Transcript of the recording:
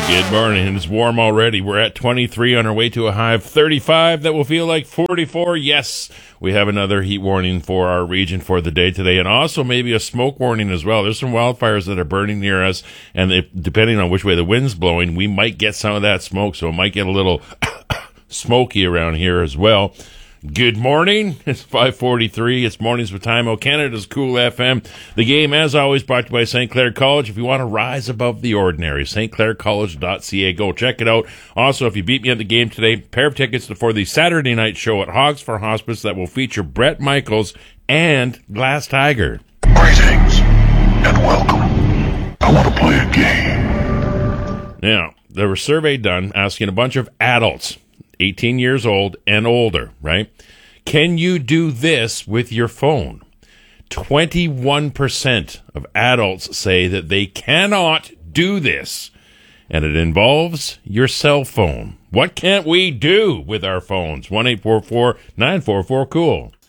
Good morning. It's warm already. We're at 23 on our way to a high of 35 that will feel like 44. Yes, we have another heat warning for our region for the day today, and also maybe a smoke warning as well. There's some wildfires that are burning near us, and depending on which way the wind's blowing, we might get some of that smoke, so it might get a little smoky around here as well. Good morning. It's 5:43. It's Mornings with Timo, Canada's Cool FM. The game, as always, brought to you by St. Clair College. If you want to rise above the ordinary, stclaircollege.ca. Go check it out. Also, if you beat me at the game today, pair of tickets for the Saturday night show at Hogs for Hospice that will feature Bret Michaels and Glass Tiger. Greetings and welcome. I want to play a game. Now, there was a survey done asking a bunch of adults, 18 years old and older, right? Can you do this with your phone? 21% of adults say that they cannot do this, and it involves your cell phone. What can't we do with our phones? 1-844-944-COOL.